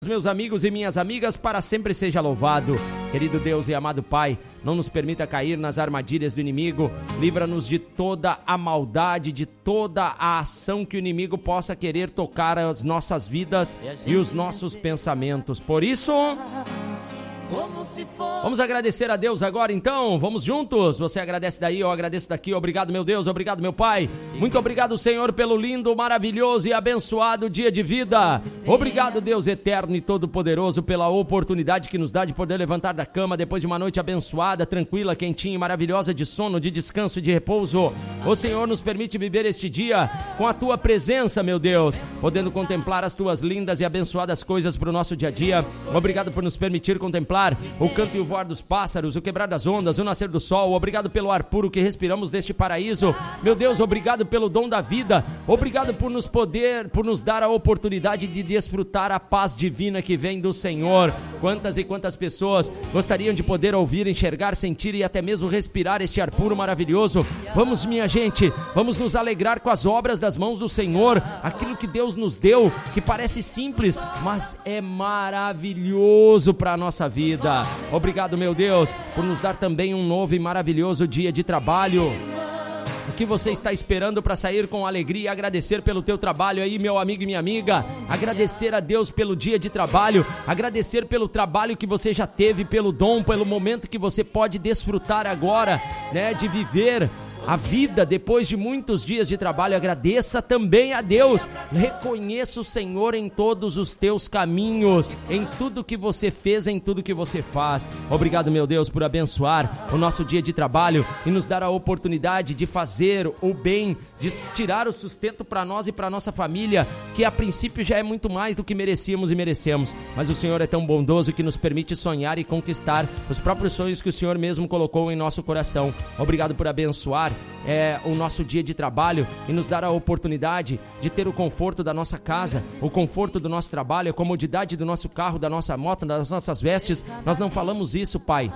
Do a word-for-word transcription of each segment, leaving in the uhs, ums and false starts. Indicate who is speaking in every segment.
Speaker 1: Meus amigos e minhas amigas, para sempre seja louvado. Querido Deus e amado Pai, não nos permita cair nas armadilhas do inimigo, livra-nos de toda a maldade, de toda a ação que o inimigo possa querer tocar as nossas vidas e os nossos pensamentos. Por isso, vamos agradecer a Deus agora então, vamos juntos. Você agradece daí, eu agradeço daqui. Obrigado, meu Deus, obrigado, meu Pai. Muito obrigado, Senhor, pelo lindo, maravilhoso e abençoado dia de vida. Obrigado, Deus eterno e todo-poderoso, pela oportunidade que nos dá de poder levantar da cama depois de uma noite abençoada, tranquila, quentinha e maravilhosa, de sono, de descanso e de repouso. O Senhor nos permite viver este dia com a Tua presença, meu Deus, podendo contemplar as Tuas lindas e abençoadas coisas para o nosso dia a dia. Obrigado por nos permitir contemplar o canto e o voar dos pássaros, o quebrar das ondas, o nascer do sol. Obrigado pelo ar puro que respiramos deste paraíso. Meu Deus, obrigado pelo dom da vida. Obrigado por nos poder, por nos dar a oportunidade de desfrutar a paz divina que vem do Senhor. Quantas e quantas pessoas gostariam de poder ouvir, enxergar, sentir e até mesmo respirar este ar puro maravilhoso. Vamos, minha gente, vamos nos alegrar com as obras das mãos do Senhor. Aquilo que Deus nos deu, que parece simples, mas é maravilhoso para a nossa vida. Obrigado, meu Deus, por nos dar também um novo e maravilhoso dia de trabalho. O que você está esperando para sair com alegria e agradecer pelo teu trabalho aí, meu amigo e minha amiga? Agradecer a Deus pelo dia de trabalho, agradecer pelo trabalho que você já teve, pelo dom, pelo momento que você pode desfrutar agora, né, de viver a vida depois de muitos dias de trabalho. Agradeça também a Deus, reconheça o Senhor em todos os teus caminhos, em tudo que você fez, em tudo que você faz. Obrigado, meu Deus, por abençoar o nosso dia de trabalho e nos dar a oportunidade de fazer o bem, de tirar o sustento para nós e para nossa família, que a princípio já é muito mais do que merecíamos e merecemos, mas o Senhor é tão bondoso que nos permite sonhar e conquistar os próprios sonhos que o Senhor mesmo colocou em nosso coração. Obrigado por abençoar É, o nosso dia de trabalho e nos dar a oportunidade de ter o conforto da nossa casa, o conforto do nosso trabalho, a comodidade do nosso carro, da nossa moto, das nossas vestes. Nós não falamos isso, Pai,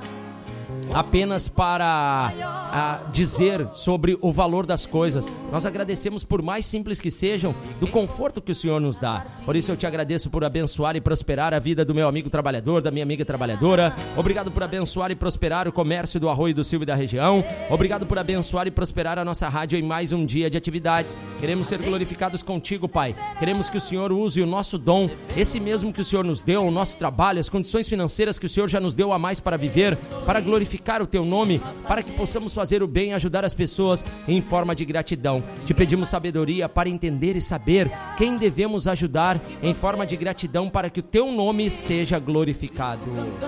Speaker 1: apenas para a, dizer sobre o valor das coisas. Nós agradecemos, por mais simples que sejam, do conforto que o Senhor nos dá. Por isso eu te agradeço por abençoar e prosperar a vida do meu amigo trabalhador, da minha amiga trabalhadora. Obrigado por abençoar e prosperar o comércio do Arroio do Silva e da região. Obrigado por abençoar e prosperar a nossa rádio em mais um dia de atividades. Queremos ser glorificados contigo, Pai. Queremos que o Senhor use o nosso dom, esse mesmo que o Senhor nos deu, o nosso trabalho, as condições financeiras que o Senhor já nos deu a mais para viver, para glorificar o teu nome, para que possamos fazer o bem e ajudar as pessoas em forma de gratidão. Te pedimos sabedoria para entender e saber quem devemos ajudar em forma de gratidão, para que o teu nome seja glorificado.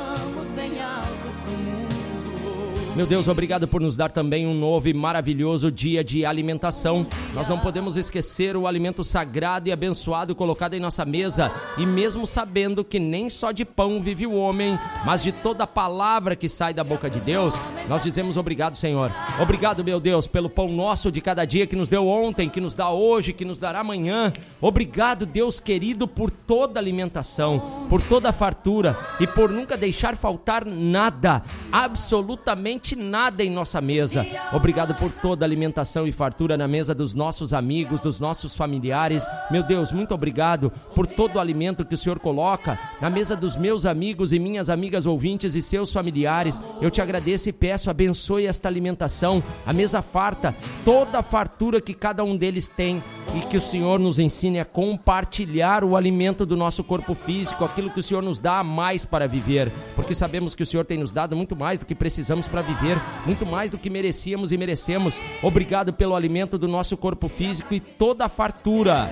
Speaker 1: Meu Deus, obrigado por nos dar também um novo e maravilhoso dia de alimentação. Nós não podemos esquecer o alimento sagrado e abençoado colocado em nossa mesa, e mesmo sabendo que nem só de pão vive o homem, mas de toda a palavra que sai da boca de Deus, nós dizemos obrigado, Senhor. Obrigado, meu Deus, pelo pão nosso de cada dia que nos deu ontem, que nos dá hoje, que nos dará amanhã. Obrigado, Deus querido, por toda a alimentação, por toda a fartura e por nunca deixar faltar nada, absolutamente nada em nossa mesa. Obrigado por toda a alimentação e fartura na mesa dos nossos amigos, dos nossos familiares. Meu Deus, muito obrigado por todo o alimento que o Senhor coloca na mesa dos meus amigos e minhas amigas ouvintes e seus familiares. Eu te agradeço e peço, abençoe esta alimentação, a mesa farta, toda a fartura que cada um deles tem, e que o Senhor nos ensine a compartilhar o alimento do nosso corpo físico, aquilo que o Senhor nos dá a mais para viver, porque sabemos que o Senhor tem nos dado muito mais do que precisamos para viver, muito mais do que merecíamos e merecemos. Obrigado pelo alimento do nosso corpo físico e toda a fartura.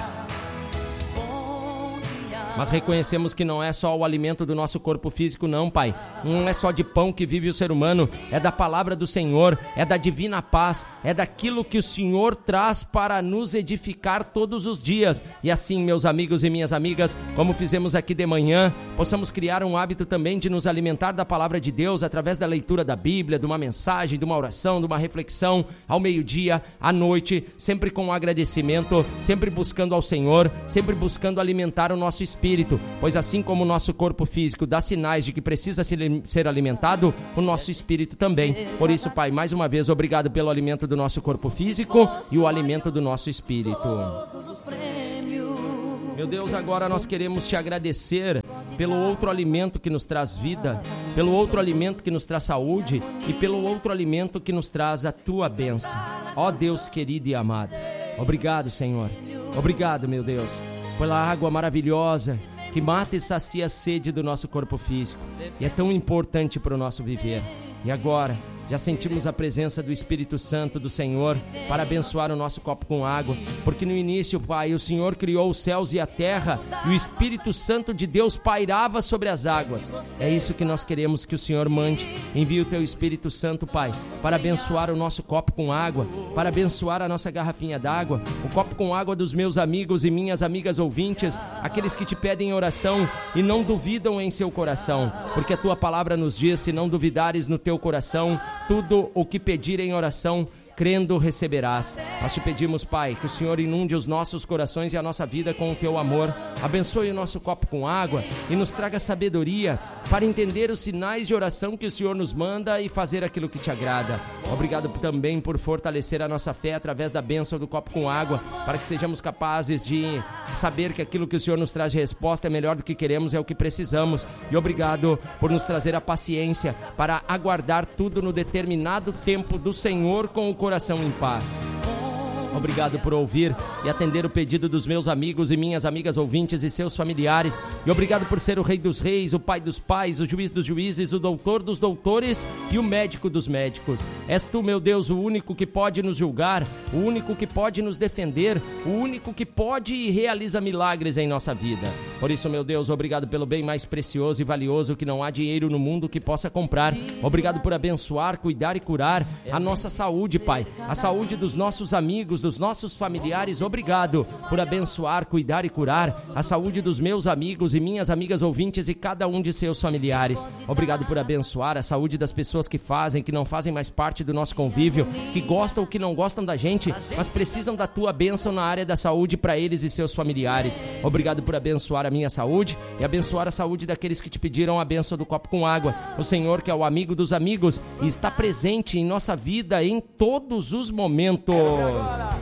Speaker 1: Mas reconhecemos que não é só o alimento do nosso corpo físico, não, Pai. Não é só de pão que vive o ser humano, é da palavra do Senhor, é da divina paz, é daquilo que o Senhor traz para nos edificar todos os dias. E assim, meus amigos e minhas amigas, como fizemos aqui de manhã, possamos criar um hábito também de nos alimentar da palavra de Deus através da leitura da Bíblia, de uma mensagem, de uma oração, de uma reflexão, ao meio-dia, à noite, sempre com agradecimento, sempre buscando ao Senhor, sempre buscando alimentar o nosso espírito. Espírito, pois assim como o nosso corpo físico dá sinais de que precisa ser alimentado, o nosso espírito também. Por isso, Pai, mais uma vez, obrigado pelo alimento do nosso corpo físico e o alimento do nosso espírito. Meu Deus, agora nós queremos te agradecer pelo outro alimento que nos traz vida, pelo outro alimento que nos traz saúde e pelo outro alimento que nos traz a tua bênção. Ó Deus querido e amado, obrigado, Senhor. Obrigado, meu Deus, pela água maravilhosa que mata e sacia a sede do nosso corpo físico e é tão importante para o nosso viver. E agora, já sentimos a presença do Espírito Santo do Senhor para abençoar o nosso copo com água, porque no início, Pai, o Senhor criou os céus e a terra e o Espírito Santo de Deus pairava sobre as águas. É isso que nós queremos que o Senhor mande. Envie o teu Espírito Santo, Pai, para abençoar o nosso copo com água, para abençoar a nossa garrafinha d'água, o copo com água dos meus amigos e minhas amigas ouvintes, aqueles que te pedem oração e não duvidam em seu coração, porque a tua palavra nos diz: se não duvidares no teu coração, tudo o que pedir em oração, crendo receberás. Nós te pedimos, Pai, que o Senhor inunde os nossos corações e a nossa vida com o teu amor. Abençoe o nosso copo com água e nos traga sabedoria para entender os sinais de oração que o Senhor nos manda e fazer aquilo que te agrada. Obrigado também por fortalecer a nossa fé através da bênção do copo com água, para que sejamos capazes de saber que aquilo que o Senhor nos traz de resposta é melhor do que queremos, é o que precisamos. E obrigado por nos trazer a paciência para aguardar tudo no determinado tempo do Senhor com o coração em paz. Obrigado por ouvir e atender o pedido dos meus amigos e minhas amigas ouvintes e seus familiares. E obrigado por ser o Rei dos Reis, o Pai dos Pais, o Juiz dos Juízes, o Doutor dos Doutores e o Médico dos Médicos. És tu, meu Deus, o único que pode nos julgar, o único que pode nos defender, o único que pode e realiza milagres em nossa vida. Por isso, meu Deus, obrigado pelo bem mais precioso e valioso que não há dinheiro no mundo que possa comprar. Obrigado por abençoar, cuidar e curar a nossa saúde, Pai, a saúde dos nossos amigos, dos nossos familiares. Obrigado por abençoar, cuidar e curar a saúde dos meus amigos e minhas amigas ouvintes e cada um de seus familiares. Obrigado por abençoar a saúde das pessoas que fazem, que não fazem mais parte do nosso convívio, que gostam ou que não gostam da gente, mas precisam da tua bênção na área da saúde para eles e seus familiares. Obrigado por abençoar a minha saúde e abençoar a saúde daqueles que te pediram a bênção do copo com água. O Senhor, que é o amigo dos amigos e está presente em nossa vida em todos os momentos.